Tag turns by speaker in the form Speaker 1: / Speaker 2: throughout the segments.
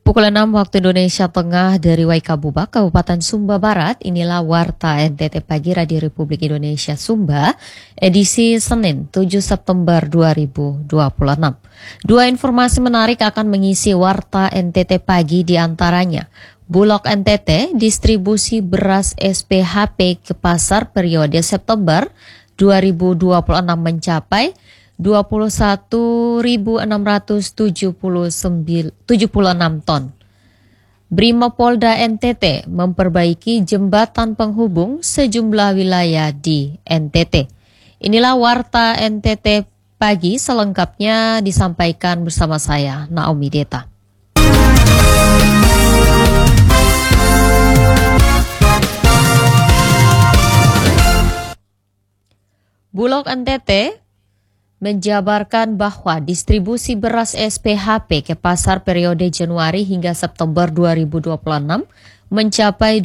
Speaker 1: Pukul 6 waktu Indonesia Tengah dari Waikabubak, Kabupaten Sumba Barat, inilah Warta NTT Pagi Radio Republik Indonesia Sumba, edisi Senin 7 September 2026. Dua informasi menarik akan mengisi Warta NTT Pagi diantaranya. Bulog NTT distribusi beras SPHP ke pasar periode September 2026 mencapai 21.676 ton. Brimopolda NTT memperbaiki jembatan penghubung sejumlah wilayah di NTT. Inilah Warta NTT Pagi, selengkapnya disampaikan bersama saya, Naomi Deta. Bulog NTT menjabarkan bahwa distribusi beras SPHP ke pasar periode Januari hingga September 2026 mencapai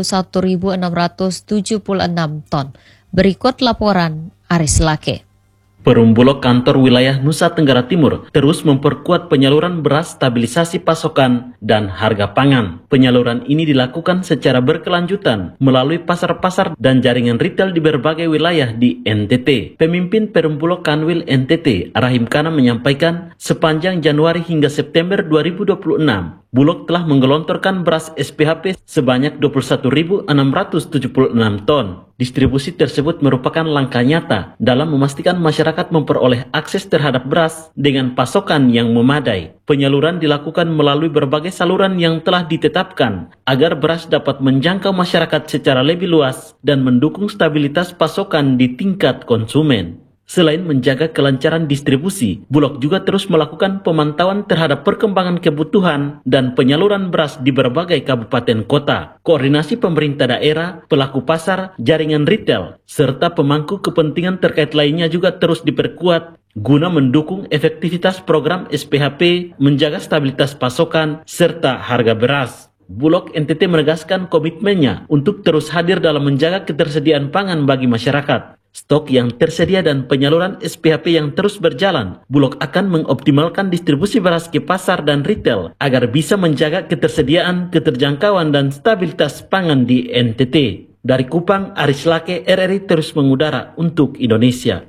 Speaker 1: 21.676 ton. Berikut laporan Aris Lake.
Speaker 2: Perum Bulog kantor wilayah Nusa Tenggara Timur terus memperkuat penyaluran beras, stabilisasi pasokan, dan harga pangan. Penyaluran ini dilakukan secara berkelanjutan melalui pasar-pasar dan jaringan retail di berbagai wilayah di NTT. Pemimpin Perum Bulog Kanwil NTT, Rahim Kana, menyampaikan sepanjang Januari hingga September 2026, Bulog telah menggelontorkan beras SPHP sebanyak 21.676 ton. Distribusi tersebut merupakan langkah nyata dalam memastikan masyarakat memperoleh akses terhadap beras dengan pasokan yang memadai. Penyaluran dilakukan melalui berbagai saluran yang telah ditetapkan agar beras dapat menjangkau masyarakat secara lebih luas dan mendukung stabilitas pasokan di tingkat konsumen. Selain menjaga kelancaran distribusi, Bulog juga terus melakukan pemantauan terhadap perkembangan kebutuhan dan penyaluran beras di berbagai kabupaten kota. Koordinasi pemerintah daerah, pelaku pasar, jaringan retail, serta pemangku kepentingan terkait lainnya juga terus diperkuat guna mendukung efektivitas program SPHP, menjaga stabilitas pasokan, serta harga beras. Bulog NTT menegaskan komitmennya untuk terus hadir dalam menjaga ketersediaan pangan bagi masyarakat. Stok yang tersedia dan penyaluran SPHP yang terus berjalan, Bulog akan mengoptimalkan distribusi beras ke pasar dan retail agar bisa menjaga ketersediaan, keterjangkauan, dan stabilitas pangan di NTT. Dari Kupang, Aris Lake, RRI terus mengudara untuk Indonesia.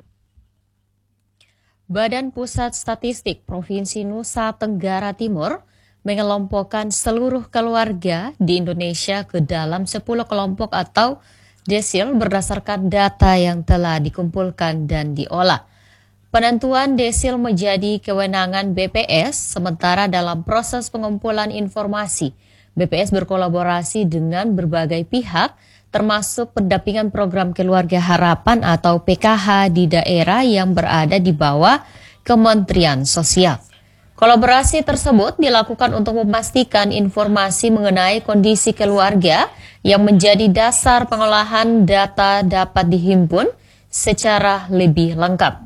Speaker 1: Badan Pusat Statistik Provinsi Nusa Tenggara Timur mengelompokkan seluruh keluarga di Indonesia ke dalam 10 kelompok atau desil berdasarkan data yang telah dikumpulkan dan diolah. Penentuan desil menjadi kewenangan BPS, sementara dalam proses pengumpulan informasi, BPS berkolaborasi dengan berbagai pihak, termasuk pendampingan program Keluarga Harapan atau PKH di daerah yang berada di bawah Kementerian Sosial. Kolaborasi tersebut dilakukan untuk memastikan informasi mengenai kondisi keluarga yang menjadi dasar pengolahan data dapat dihimpun secara lebih lengkap.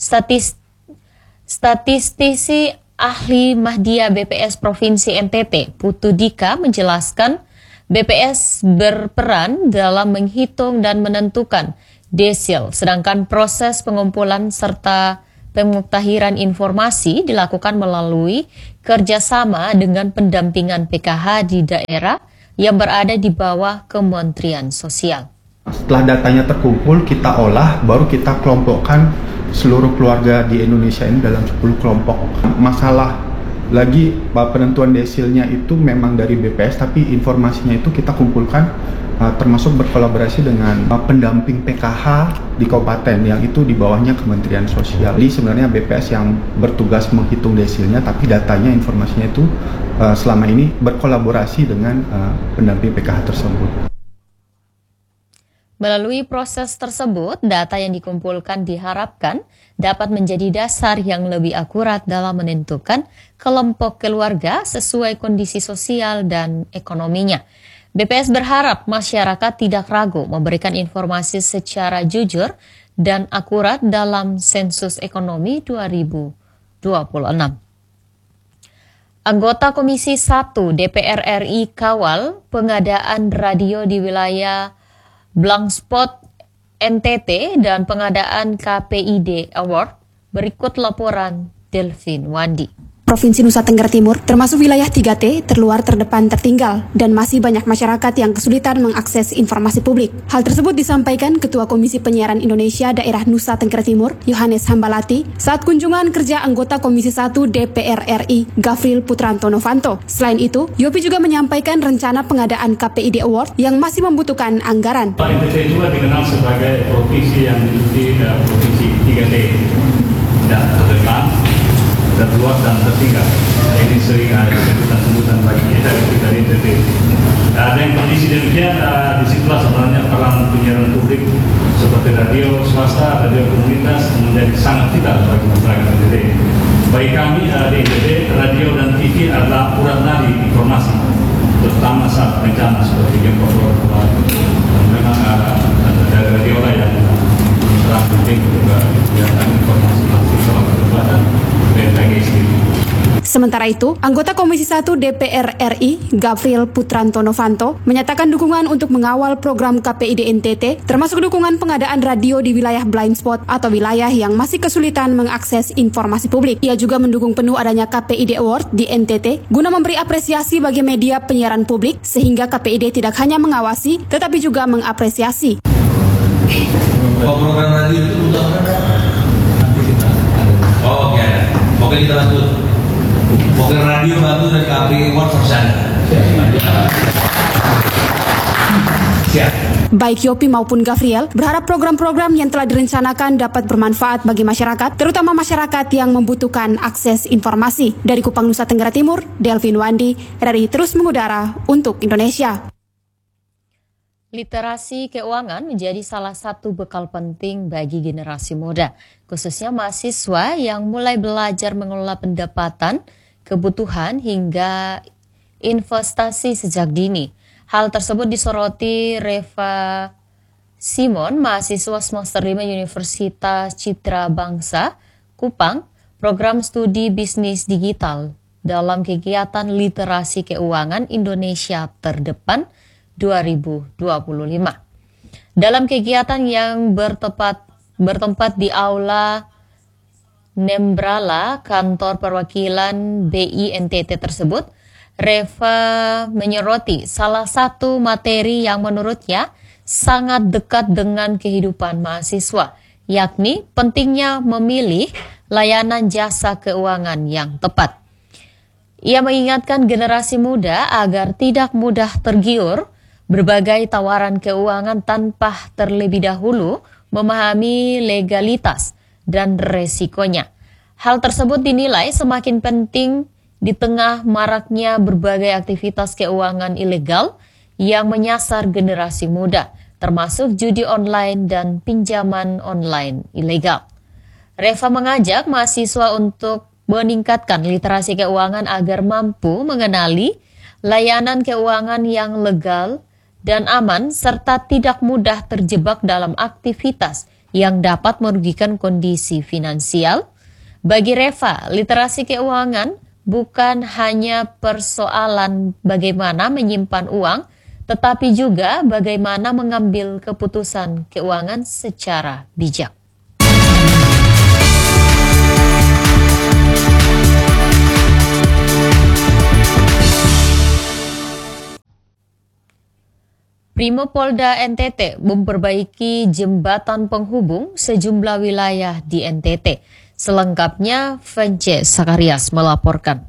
Speaker 1: Statistisi ahli Mahdia BPS Provinsi NTT, Putu Dika, menjelaskan BPS berperan dalam menghitung dan menentukan desil, sedangkan proses pengumpulan serta pemuktahiran informasi dilakukan melalui kerjasama dengan pendampingan PKH di daerah yang berada di bawah Kementerian Sosial.
Speaker 3: Setelah datanya terkumpul, kita olah, baru kita kelompokkan seluruh keluarga di Indonesia ini dalam 10 kelompok. Masalah lagi penentuan desilnya itu memang dari BPS, tapi informasinya itu kita kumpulkan termasuk berkolaborasi dengan pendamping PKH di kabupaten yang itu di bawahnya Kementerian Sosial. Jadi sebenarnya BPS yang bertugas menghitung desilnya, tapi datanya, informasinya itu selama ini berkolaborasi dengan pendamping PKH tersebut.
Speaker 1: Melalui proses tersebut, data yang dikumpulkan diharapkan dapat menjadi dasar yang lebih akurat dalam menentukan kelompok keluarga sesuai kondisi sosial dan ekonominya. BPS berharap masyarakat tidak ragu memberikan informasi secara jujur dan akurat dalam sensus ekonomi 2026. Anggota Komisi 1 DPR RI kawal pengadaan radio di wilayah Blangspot NTT dan pengadaan KPID Award. Berikut laporan Delvin Wandi.
Speaker 4: Provinsi Nusa Tenggara Timur, termasuk wilayah 3T, terluar, terdepan, tertinggal, dan masih banyak masyarakat yang kesulitan mengakses informasi publik. Hal tersebut disampaikan Ketua Komisi Penyiaran Indonesia Daerah Nusa Tenggara Timur, Yohanes Hambalati, saat kunjungan kerja anggota Komisi 1 DPR RI, Gavril Putranto Novanto. Selain itu, Yopi juga menyampaikan rencana pengadaan KPID Award yang masih membutuhkan anggaran.
Speaker 5: NTT juga dikenal sebagai provinsi yang menjadi provinsi 3T, dan terdepan, terluar dan tertinggal. Ini sering ada sebutan-sebutan bagi kita dari NTT. Dengan kondisi demikian, disitulah sebenarnya peran penyiaran publik seperti radio swasta, radio komunitas menjadi sangat vital bagi masyarakat NTT. Bagi kami di NTT, radio dan TV adalah urat nadi informasi, terutama saat bencana seperti gempa bumi. Memang dari radio lah yang sangat penting untuk menyiarkan informasi langsung soal gempa dan BMKG sendiri.
Speaker 4: Sementara itu, anggota Komisi 1 DPR RI, Gavril Putranto Novanto, menyatakan dukungan untuk mengawal program KPID NTT, termasuk dukungan pengadaan radio di wilayah blind spot atau wilayah yang masih kesulitan mengakses informasi publik. Ia juga mendukung penuh adanya KPID Award di NTT, guna memberi apresiasi bagi media penyiaran publik, sehingga KPID tidak hanya mengawasi, tetapi juga mengapresiasi.
Speaker 6: Program radio itu butuh apa? Oh, oke. Oke, kita lanjut. Program radio baru dan KPID Award bersama. Siap.
Speaker 4: Baik Yopi maupun Gavril berharap program-program yang telah direncanakan dapat bermanfaat bagi masyarakat, terutama masyarakat yang membutuhkan akses informasi. Dari Kupang, Nusa Tenggara Timur, Delvin Wandi, RRI terus mengudara untuk Indonesia.
Speaker 1: Literasi keuangan menjadi salah satu bekal penting bagi generasi muda, khususnya mahasiswa yang mulai belajar mengelola pendapatan, kebutuhan hingga investasi sejak dini. Hal tersebut disoroti Reva Simon, mahasiswa semester 5 Universitas Citra Bangsa, Kupang, program studi bisnis digital dalam kegiatan literasi keuangan Indonesia Terdepan 2025. Dalam kegiatan yang bertempat di Aula Nembrala, kantor perwakilan BI NTT tersebut, Reva menyoroti salah satu materi yang menurutnya sangat dekat dengan kehidupan mahasiswa, yakni pentingnya memilih layanan jasa keuangan yang tepat. Ia mengingatkan generasi muda agar tidak mudah tergiur berbagai tawaran keuangan tanpa terlebih dahulu memahami legalitas dan resikonya. Hal tersebut dinilai semakin penting di tengah maraknya berbagai aktivitas keuangan ilegal yang menyasar generasi muda, termasuk judi online dan pinjaman online ilegal. Reva mengajak mahasiswa untuk meningkatkan literasi keuangan agar mampu mengenali layanan keuangan yang legal dan aman, serta tidak mudah terjebak dalam aktivitas yang dapat merugikan kondisi finansial. Bagi Reva, literasi keuangan bukan hanya persoalan bagaimana menyimpan uang, tetapi juga bagaimana mengambil keputusan keuangan secara bijak. Brimopolda NTT memperbaiki jembatan penghubung sejumlah wilayah di NTT. Selengkapnya, Vence Sakarias melaporkan.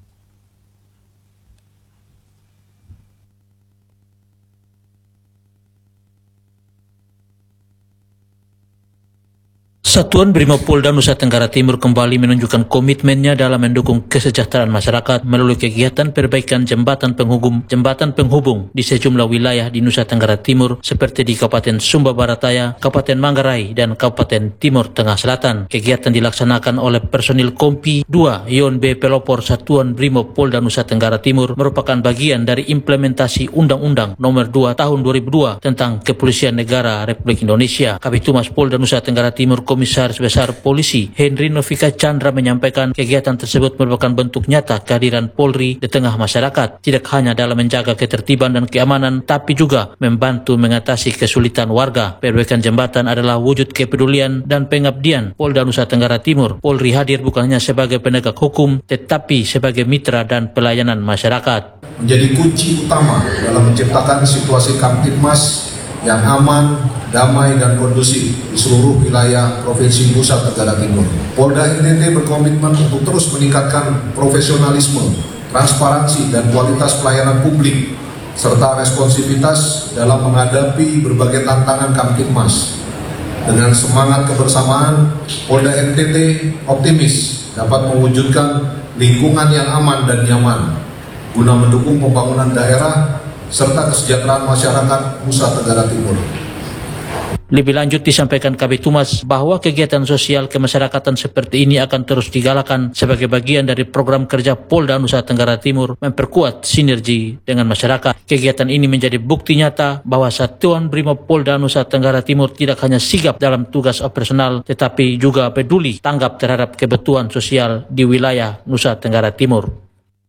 Speaker 7: Satuan Brimopolda Nusa Tenggara Timur kembali menunjukkan komitmennya dalam mendukung kesejahteraan masyarakat melalui kegiatan perbaikan jembatan penghubung di sejumlah wilayah di Nusa Tenggara Timur seperti di Kabupaten Sumba Barataya, Kabupaten Manggarai, dan Kabupaten Timur Tengah Selatan. Kegiatan dilaksanakan oleh personil Kompi 2 Yon B Pelopor Satuan Brimopolda Nusa Tenggara Timur merupakan bagian dari implementasi Undang-Undang Nomor 2 Tahun 2002 tentang Kepolisian Negara Republik Indonesia. Kabitumas Polda Nusa Tenggara Timur Komisi Komisaris Besar Polisi Henry Novika Chandra menyampaikan kegiatan tersebut merupakan bentuk nyata kehadiran Polri di tengah masyarakat, tidak hanya dalam menjaga ketertiban dan keamanan, tapi juga membantu mengatasi kesulitan warga. Perbaikan jembatan adalah wujud kepedulian dan pengabdian Polda Nusa Tenggara Timur. Polri hadir bukan hanya sebagai penegak hukum, tetapi sebagai mitra dan pelayanan masyarakat.
Speaker 8: Menjadi kunci utama dalam menciptakan situasi Kamtibmas yang aman, damai, dan kondusif di seluruh wilayah Provinsi Nusa Tenggara Timur. Polda NTT berkomitmen untuk terus meningkatkan profesionalisme, transparansi, dan kualitas pelayanan publik, serta responsivitas dalam menghadapi berbagai tantangan Kamtibmas. Dengan semangat kebersamaan, Polda NTT optimis dapat mewujudkan lingkungan yang aman dan nyaman guna mendukung pembangunan daerah serta kesejahteraan masyarakat Nusa Tenggara Timur.
Speaker 7: Lebih lanjut disampaikan Kabid Humas bahwa kegiatan sosial kemasyarakatan seperti ini akan terus digalakan sebagai bagian dari program kerja Polda Nusa Tenggara Timur memperkuat sinergi dengan masyarakat. Kegiatan ini menjadi bukti nyata bahwa Satuan Brimob Polda Nusa Tenggara Timur tidak hanya sigap dalam tugas operasional, tetapi juga peduli tanggap terhadap kebutuhan sosial di wilayah Nusa Tenggara Timur.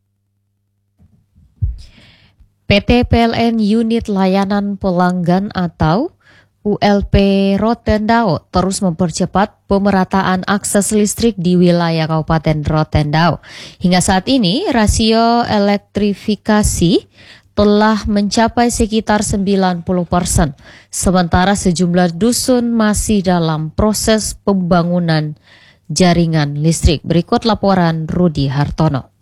Speaker 1: PT PLN Unit Layanan Pelanggan atau ULP Rotendao terus mempercepat pemerataan akses listrik di wilayah Kabupaten Rotendao. Hingga saat ini, rasio elektrifikasi telah mencapai sekitar 90%, sementara sejumlah dusun masih dalam proses pembangunan jaringan listrik. Berikut laporan Rudi Hartono.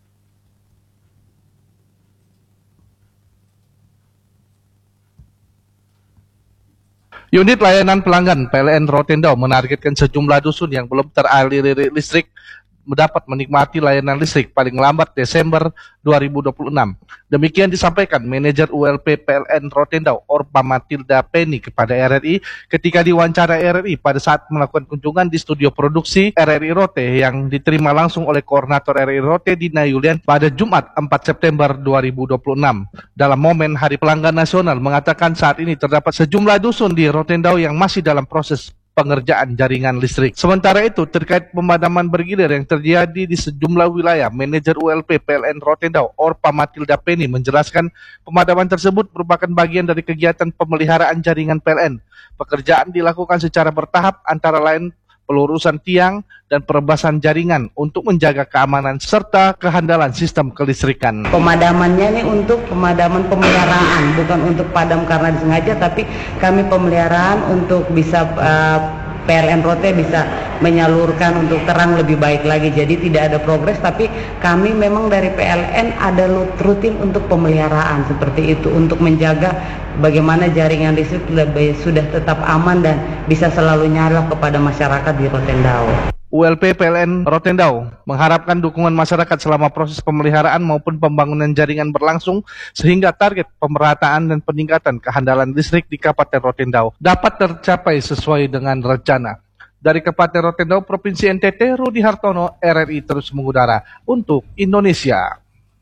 Speaker 9: Unit layanan pelanggan PLN Rotendao menargetkan sejumlah dusun yang belum teraliri listrik mendapat menikmati layanan listrik paling lambat Desember 2026. Demikian disampaikan manajer ULP PLN Rotendao Orpa Matilda Penny kepada RRI ketika diwawancara RRI pada saat melakukan kunjungan di studio produksi RRI Rote yang diterima langsung oleh Koordinator RRI Rote Dina Yulian pada Jumat 4 September 2026. Dalam momen Hari Pelanggan Nasional mengatakan saat ini terdapat sejumlah dusun di Rotendao yang masih dalam proses pengerjaan jaringan listrik. Sementara itu, terkait pemadaman bergilir yang terjadi di sejumlah wilayah, manajer ULP PLN Rotendao Orpa Matilda Penny menjelaskan pemadaman tersebut merupakan bagian dari kegiatan pemeliharaan jaringan PLN. Pekerjaan dilakukan secara bertahap antara lain pelurusan tiang dan perebasan jaringan untuk menjaga keamanan serta kehandalan sistem kelistrikan.
Speaker 10: Pemadamannya ini untuk pemadaman pemeliharaan, bukan untuk padam karena disengaja, tapi kami pemeliharaan untuk bisa PLN Rote bisa menyalurkan untuk terang lebih baik lagi. Jadi tidak ada progres, tapi kami memang dari PLN ada rutin untuk pemeliharaan seperti itu, untuk menjaga bagaimana jaringan listrik sudah tetap aman dan bisa selalu nyala kepada masyarakat di Rotendao.
Speaker 9: ULP PLN Rotendao mengharapkan dukungan masyarakat selama proses pemeliharaan maupun pembangunan jaringan berlangsung sehingga target pemerataan dan peningkatan kehandalan listrik di Kabupaten Rotendao dapat tercapai sesuai dengan rencana. Dari Kabupaten Rotendao, Provinsi NTT, Rudi Hartono, RRI terus mengudara untuk Indonesia.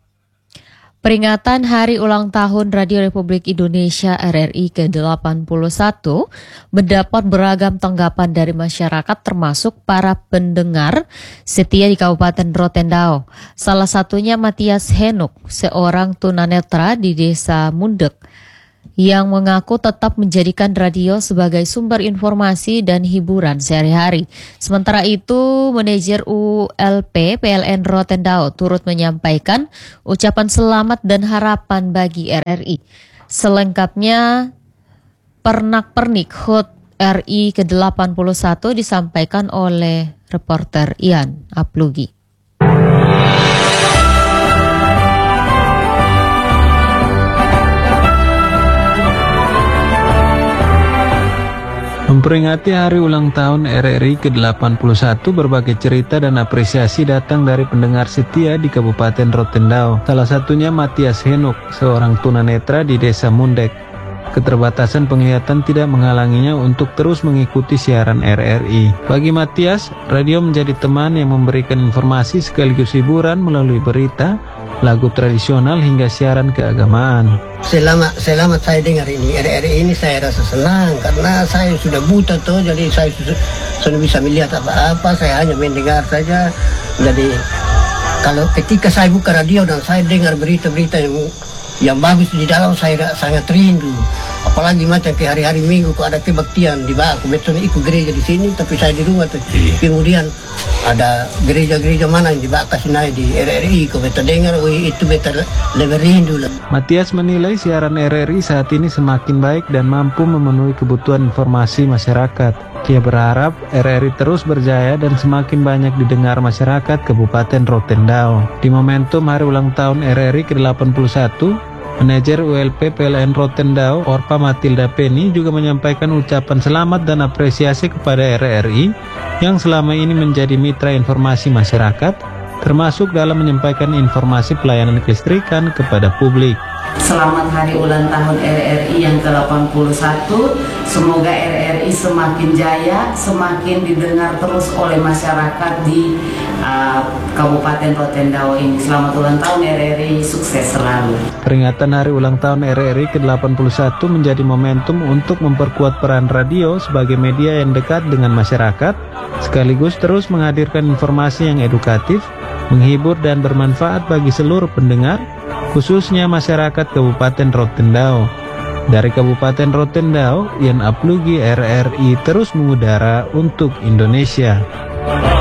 Speaker 1: Peringatan Hari Ulang Tahun Radio Republik Indonesia RRI ke-81 mendapat beragam tanggapan dari masyarakat termasuk para pendengar setia di Kabupaten Rotendao. Salah satunya Matias Henuk, seorang tunanetra di Desa Mundek, yang mengaku tetap menjadikan radio sebagai sumber informasi dan hiburan sehari-hari. Sementara itu, manajer ULP PLN Rotendao turut menyampaikan ucapan selamat dan harapan bagi RRI. Selengkapnya, pernak-pernik HUT RI ke-81 disampaikan oleh reporter Ian Aplugi.
Speaker 11: Memperingati hari ulang tahun RRI ke-81, berbagai cerita dan apresiasi datang dari pendengar setia di Kabupaten Rotendao. Salah satunya Matias Henuk, seorang tunanetra di Desa Mundek. Keterbatasan penglihatan tidak menghalanginya untuk terus mengikuti siaran RRI. Bagi Matias, radio menjadi teman yang memberikan informasi sekaligus hiburan melalui berita, lagu tradisional hingga siaran keagamaan.
Speaker 12: Selama saya dengar ini RRI ini, saya rasa senang karena saya sudah buta tuh, jadi saya sudah bisa melihat apa-apa, saya hanya mendengar saja. Jadi kalau ketika saya buka radio dan saya dengar berita-berita yang bagus di dalam, saya sangat rindu. Apalagi macam ke hari-hari Minggu kok ada kebaktian di bawah. Biasanya ikut gereja di sini, tapi saya di rumah tuh. Kemudian ada gereja-gereja mana yang di bawah kasih naik di RRI, kok beta dengar, itu beta lebih rindu lah.
Speaker 11: Matias menilai siaran RRI saat ini semakin baik dan mampu memenuhi kebutuhan informasi masyarakat. Dia berharap RRI terus berjaya dan semakin banyak didengar masyarakat Kabupaten Rotendao. Di momentum hari ulang tahun RRI ke-81, Manajer ULP PLN Rotendao, Orpa Matilda Penny, juga menyampaikan ucapan selamat dan apresiasi kepada RRI yang selama ini menjadi mitra informasi masyarakat, termasuk dalam menyampaikan informasi pelayanan kelistrikan kepada publik.
Speaker 10: Selamat hari ulang tahun RRI yang ke-81. Semoga RRI semakin jaya, semakin didengar terus oleh masyarakat di Kabupaten Rotendao ini. Selamat ulang tahun RRI, sukses selalu.
Speaker 11: Peringatan hari ulang tahun RRI ke-81 menjadi momentum untuk memperkuat peran radio sebagai media yang dekat dengan masyarakat, sekaligus terus menghadirkan informasi yang edukatif, menghibur dan bermanfaat bagi seluruh pendengar, khususnya masyarakat Kabupaten Rotendao. Dari Kabupaten Rotendao, Ian Aplugi RRI terus mengudara untuk Indonesia.